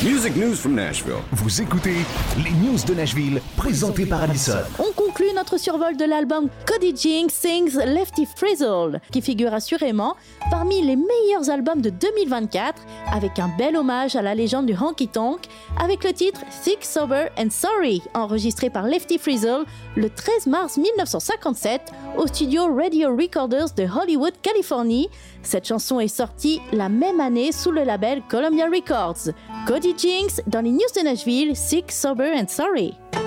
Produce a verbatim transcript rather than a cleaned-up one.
Music news from Nashville. Vous écoutez les news de Nashville, présentées par Allison. On conclut notre survol de l'album Cody Jinks Sings Lefty Frizzle, qui figure assurément parmi les meilleurs albums de deux mille vingt-quatre, avec un bel hommage à la légende du honky-tonk, avec le titre Sick, Sober and Sorry, enregistré par Lefty Frizzle le treize mars mille neuf cent cinquante-sept au studio Radio Recorders de Hollywood, Californie. Cette chanson est sortie la même année sous le label Columbia Records. Cody Jinks dans les news de Nashville, Sick, Sober and Sorry.